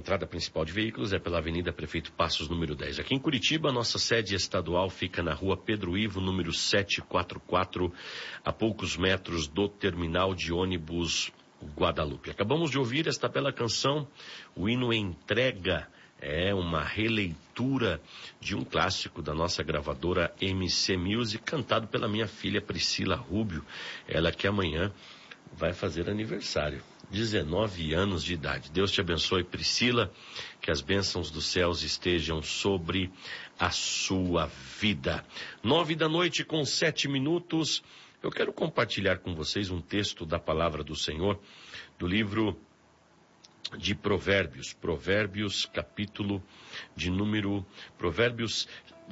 entrada principal de veículos é pela Avenida Prefeito Passos, número 10. Aqui em Curitiba, nossa sede estadual fica na rua Pedro Ivo, número 744, a poucos metros do terminal de ônibus Guadalupe. Acabamos de ouvir esta bela canção, o hino Entrega. É uma releitura de um clássico da nossa gravadora MC Music, cantado pela minha filha Priscila Rubio, ela que amanhã vai fazer aniversário, 19 anos de idade. Deus te abençoe, Priscila, que as bênçãos dos céus estejam sobre a sua vida. 9 da noite, 7 minutos, eu quero compartilhar com vocês um texto da palavra do Senhor, do livro de Provérbios, capítulo de número, Provérbios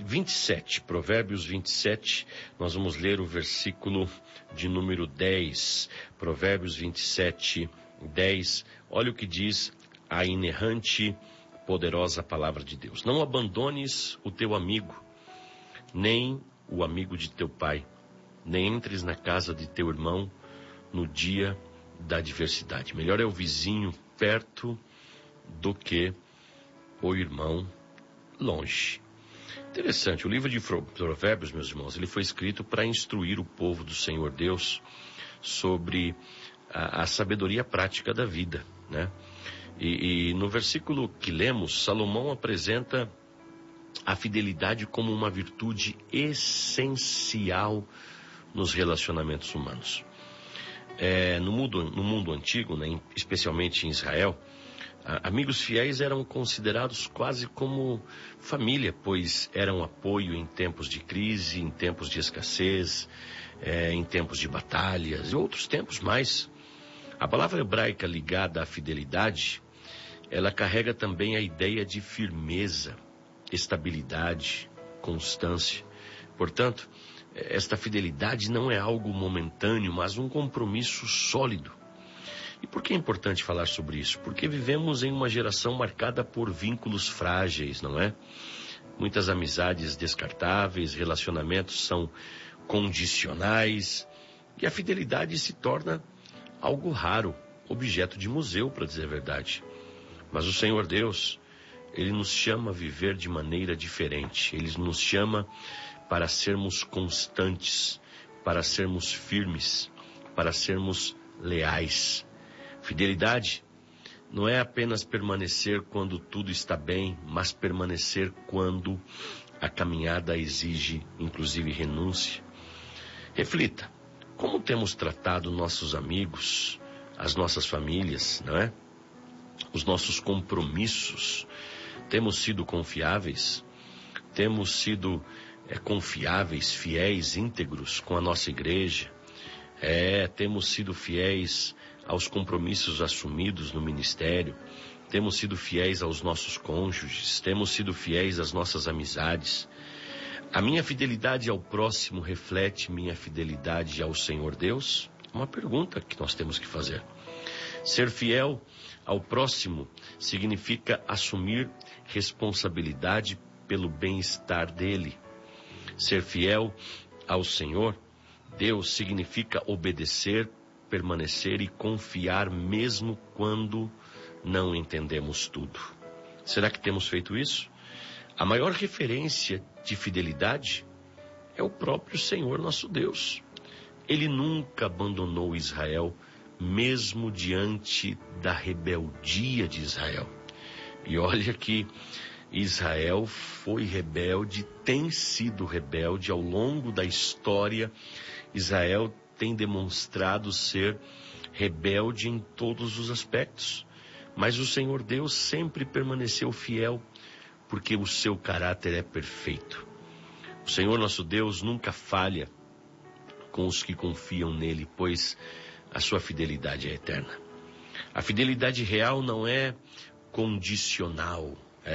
27, nós vamos ler o versículo de número 10, Provérbios 27, 10, olha o que diz a inerrante, poderosa palavra de Deus. Não abandones o teu amigo, nem o amigo de teu pai, nem entres na casa de teu irmão no dia da adversidade. Melhor é o vizinho perto do que o irmão longe. Interessante, o livro de Provérbios, meus irmãos, ele foi escrito para instruir o povo do Senhor Deus sobre a sabedoria prática da vida, né? E no versículo que lemos, Salomão apresenta a fidelidade como uma virtude essencial nos relacionamentos humanos. No mundo antigo, né, especialmente em Israel, amigos fiéis eram considerados quase como família, pois eram apoio em tempos de crise, em tempos de escassez, em tempos de batalhas e outros tempos mais. A palavra hebraica ligada à fidelidade, ela carrega também a ideia de firmeza, estabilidade, constância. Portanto, esta fidelidade não é algo momentâneo, mas um compromisso sólido. E por que é importante falar sobre isso? Porque vivemos em uma geração marcada por vínculos frágeis, não é? Muitas amizades descartáveis, relacionamentos são condicionais, e a fidelidade se torna algo raro, objeto de museu, para dizer a verdade. Mas o Senhor Deus, Ele nos chama a viver de maneira diferente. Ele nos chama para sermos constantes, para sermos firmes, para sermos leais. Fidelidade não é apenas permanecer quando tudo está bem, mas permanecer quando a caminhada exige, inclusive, renúncia. Reflita, como temos tratado nossos amigos, as nossas famílias, não é? Os nossos compromissos. Temos sido confiáveis? Temos sido confiáveis, fiéis, íntegros com a nossa igreja? Temos sido fiéis aos compromissos assumidos no ministério? Temos sido fiéis aos nossos cônjuges? Temos sido fiéis às nossas amizades? A minha fidelidade ao próximo reflete minha fidelidade ao Senhor Deus? Uma pergunta que nós temos que fazer. Ser fiel ao próximo significa assumir responsabilidade pelo bem-estar dele. Ser fiel ao Senhor, Deus, significa obedecer, permanecer e confiar mesmo quando não entendemos tudo. Será que temos feito isso? A maior referência de fidelidade é o próprio Senhor nosso Deus. Ele nunca abandonou Israel, mesmo diante da rebeldia de Israel. E olha que Israel foi rebelde, tem sido rebelde ao longo da história. Israel tem demonstrado ser rebelde em todos os aspectos. Mas o Senhor Deus sempre permaneceu fiel, porque o seu caráter é perfeito. O Senhor nosso Deus nunca falha com os que confiam nele, pois a sua fidelidade é eterna. A fidelidade real não é condicional,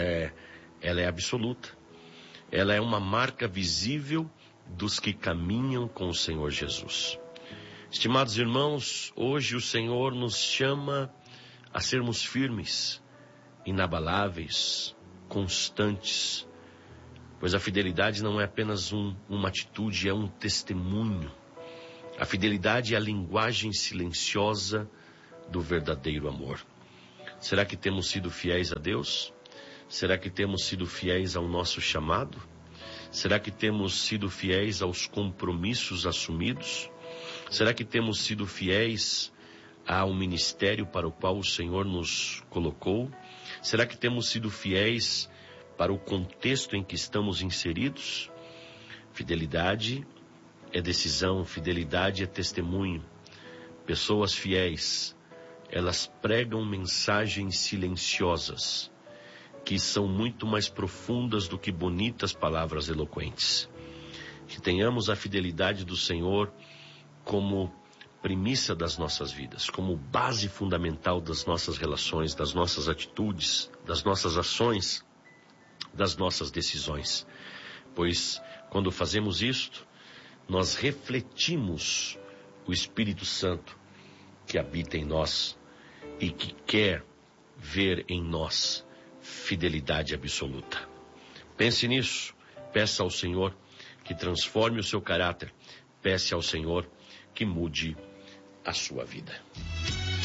ela é absoluta. Ela é uma marca visível dos que caminham com o Senhor Jesus. Estimados irmãos, hoje o Senhor nos chama a sermos firmes, inabaláveis, constantes, pois a fidelidade não é apenas uma atitude, é um testemunho. A fidelidade é a linguagem silenciosa do verdadeiro amor. Será que temos sido fiéis a Deus? Será que temos sido fiéis ao nosso chamado? Será que temos sido fiéis aos compromissos assumidos? Será que temos sido fiéis ao ministério para o qual o Senhor nos colocou? Será que temos sido fiéis para o contexto em que estamos inseridos? Fidelidade é decisão, fidelidade é testemunho. Pessoas fiéis, elas pregam mensagens silenciosas, que são muito mais profundas do que bonitas palavras eloquentes. Que tenhamos a fidelidade do Senhor como premissa das nossas vidas, como base fundamental das nossas relações, das nossas atitudes, das nossas ações, das nossas decisões. Pois quando fazemos isto, nós refletimos o Espírito Santo que habita em nós e que quer ver em nós fidelidade absoluta. Pense nisso, peça ao Senhor que transforme o seu caráter, peça ao Senhor que mude a sua vida.